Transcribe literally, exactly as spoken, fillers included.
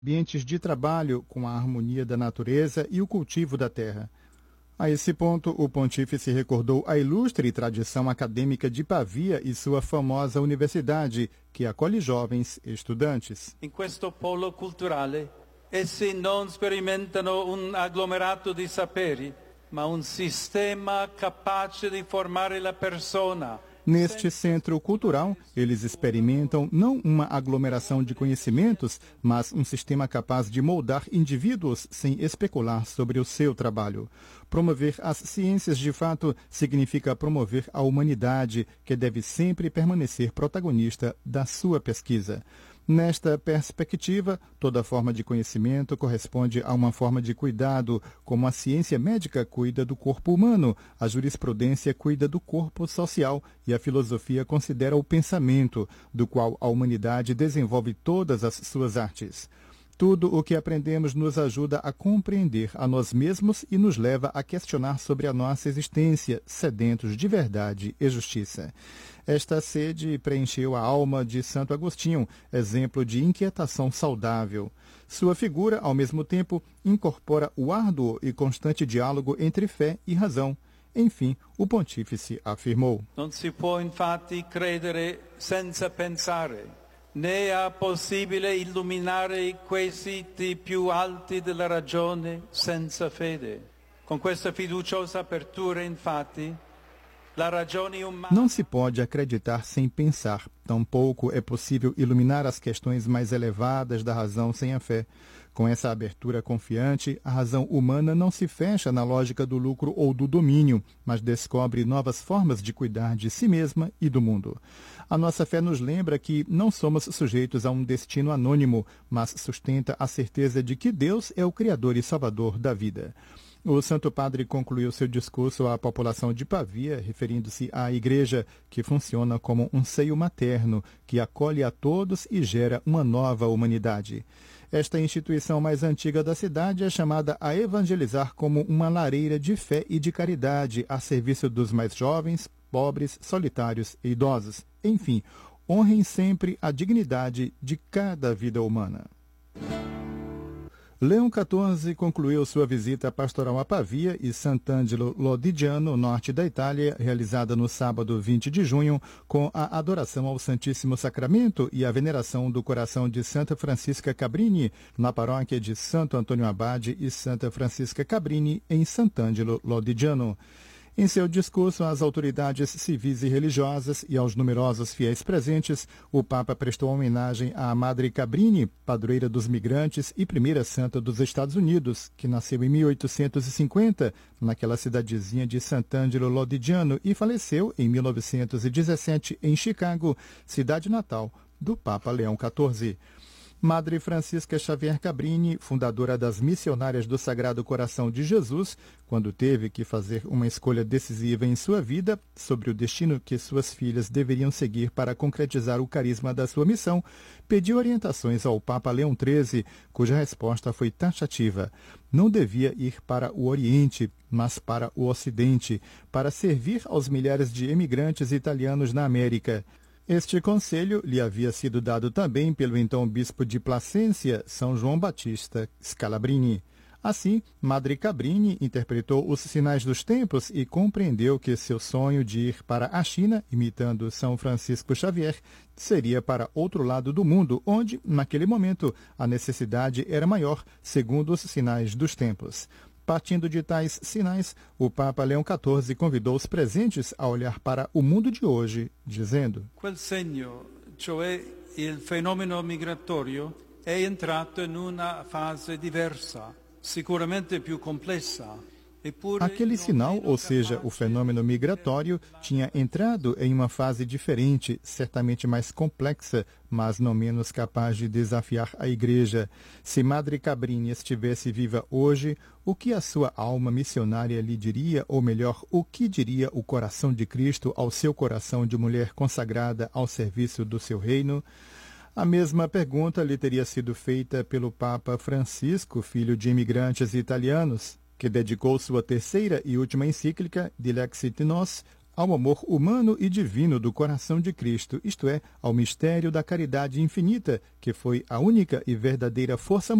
ambientes de trabalho com a harmonia da natureza e o cultivo da terra. A esse ponto, o pontífice recordou a ilustre tradição acadêmica de Pavia e sua famosa universidade, que acolhe jovens estudantes. In questo polo culturale, essi non sperimentano un agglomerato di saperi, ma un sistema capace di formare la persona. Neste centro cultural, eles experimentam não uma aglomeração de conhecimentos, mas um sistema capaz de moldar indivíduos sem especular sobre o seu trabalho. Promover as ciências de fato significa promover a humanidade, que deve sempre permanecer protagonista da sua pesquisa. Nesta perspectiva, toda forma de conhecimento corresponde a uma forma de cuidado, como a ciência médica cuida do corpo humano, a jurisprudência cuida do corpo social e a filosofia considera o pensamento, do qual a humanidade desenvolve todas as suas artes. Tudo o que aprendemos nos ajuda a compreender a nós mesmos e nos leva a questionar sobre a nossa existência, sedentos de verdade e justiça. Esta sede preencheu a alma de Santo Agostinho, exemplo de inquietação saudável. Sua figura, ao mesmo tempo, incorpora o árduo e constante diálogo entre fé e razão. Enfim, o pontífice afirmou: Non si può infatti credere senza pensare. Né è possibile illuminare i quesiti più alti della ragione senza fede. Con questa fiduciosa apertura, infatti, la ragione umana... Não se pode acreditar sem pensar. Tampouco é possível iluminar as questões mais elevadas da razão sem a fé. Com essa abertura confiante, a razão humana não se fecha na lógica do lucro ou do domínio, mas descobre novas formas de cuidar de si mesma e do mundo. A nossa fé nos lembra que não somos sujeitos a um destino anônimo, mas sustenta a certeza de que Deus é o Criador e Salvador da vida. O Santo Padre concluiu seu discurso à população de Pavia, referindo-se à Igreja, que funciona como um seio materno, que acolhe a todos e gera uma nova humanidade. Esta instituição mais antiga da cidade é chamada a evangelizar como uma lareira de fé e de caridade a serviço dos mais jovens, pobres, solitários e idosos. Enfim, honrem sempre a dignidade de cada vida humana. Leão quatorze concluiu sua visita pastoral a Pavia e Sant'Angelo Lodigiano, norte da Itália, realizada no sábado vinte de junho, com a adoração ao Santíssimo Sacramento e a veneração do coração de Santa Francisca Cabrini, na paróquia de Santo Antônio Abade e Santa Francisca Cabrini, em Sant'Angelo Lodigiano. Em seu discurso às autoridades civis e religiosas e aos numerosos fiéis presentes, o Papa prestou homenagem à Madre Cabrini, padroeira dos migrantes e primeira santa dos Estados Unidos, que nasceu em mil oitocentos e cinquenta, naquela cidadezinha de Sant'Angelo Lodigiano, e faleceu em mil novecentos e dezessete em Chicago, cidade natal do Papa Leão quatorze. Madre Francisca Xavier Cabrini, fundadora das Missionárias do Sagrado Coração de Jesus, quando teve que fazer uma escolha decisiva em sua vida sobre o destino que suas filhas deveriam seguir para concretizar o carisma da sua missão, pediu orientações ao Papa Leão treze, cuja resposta foi taxativa. Não devia ir para o Oriente, mas para o Ocidente, para servir aos milhares de emigrantes italianos na América. Este conselho lhe havia sido dado também pelo então bispo de Placência, São João Batista Scalabrini. Assim, Madre Cabrini interpretou os sinais dos tempos e compreendeu que seu sonho de ir para a China, imitando São Francisco Xavier, seria para outro lado do mundo, onde, naquele momento, a necessidade era maior, segundo os sinais dos tempos. Partindo de tais sinais, o Papa Leão quatorze convidou os presentes a olhar para o mundo de hoje, dizendo: Quel segno, cioè il fenomeno migratorio, è entrato in una fase diversa, sicuramente più complessa. Aquele sinal, ou seja, o fenômeno migratório, tinha entrado em uma fase diferente, certamente mais complexa, mas não menos capaz de desafiar a Igreja. Se Madre Cabrini estivesse viva hoje, o que a sua alma missionária lhe diria, ou melhor, o que diria o coração de Cristo ao seu coração de mulher consagrada ao serviço do seu reino? A mesma pergunta lhe teria sido feita pelo Papa Francisco, filho de imigrantes italianos, que dedicou sua terceira e última encíclica, Dilexit Nos, ao amor humano e divino do coração de Cristo, isto é, ao mistério da caridade infinita, que foi a única e verdadeira força